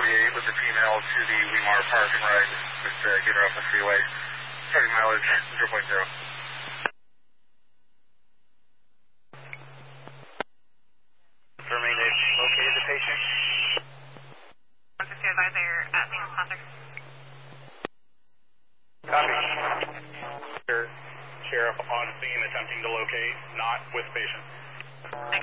48 with the female to the Weimar Park and ride. Just get her off the freeway. Starting mileage 0.0. Confirming they've located the patient. Just advise they're at the sponsor. Copy. Sheriff on scene attempting to locate, not with patient.